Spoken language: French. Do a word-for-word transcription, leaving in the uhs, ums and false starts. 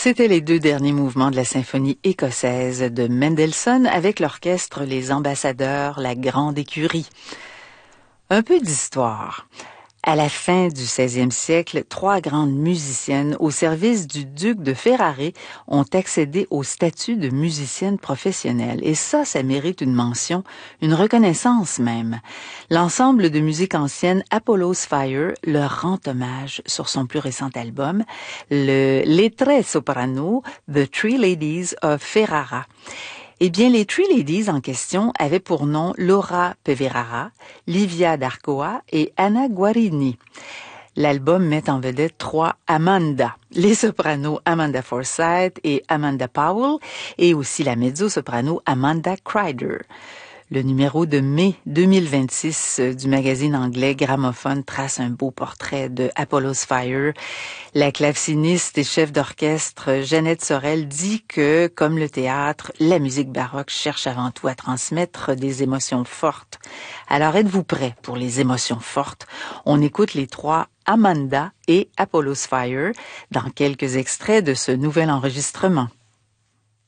C'étaient les deux derniers mouvements de la symphonie écossaise de Mendelssohn avec l'orchestre Les Ambassadeurs, la Grande Écurie. Un peu d'histoire. À la fin du seizième siècle, trois grandes musiciennes au service du duc de Ferrare ont accédé au statut de musicienne professionnelle. Et ça, ça mérite une mention, une reconnaissance même. L'ensemble de musique ancienne Apollo's Fire leur rend hommage sur son plus récent album, le Les Tre Soprano, The Three Ladies of Ferrara. Eh bien, les Three Ladies en question avaient pour nom Laura Peverara, Livia d'Arcoa et Anna Guarini. L'album met en vedette trois Amanda, les sopranos Amanda Forsythe et Amanda Powell, et aussi la mezzo-soprano Amanda Crider. Le numéro de mai deux mille vingt-six du magazine anglais Gramophone trace un beau portrait de Apollo's Fire. La claveciniste et chef d'orchestre Jeannette Sorel dit que, comme le théâtre, la musique baroque cherche avant tout à transmettre des émotions fortes. Alors êtes-vous prêts pour les émotions fortes? On écoute les trois Amanda et Apollo's Fire dans quelques extraits de ce nouvel enregistrement.